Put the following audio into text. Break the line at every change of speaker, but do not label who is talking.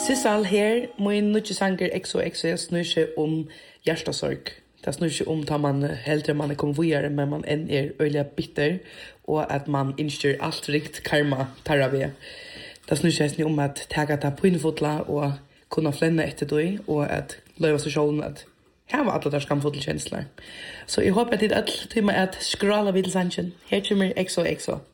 Sissal her, min nødje sanger XOXO snur seg om hjertesorg. Det snur seg om at man heldre man kommer videre, men man enn øyelig bitter, og at man innstyr alt rikt karma tarra vi. Det snur seg om at tega ta pinnfotla og kunna flenne etter døy, og at løyva seg sjålen at her var alle der skamfotelkjensler. Så jeg håper at det er alt til meg at skrala vid sannsjen. Her kommer XOXO.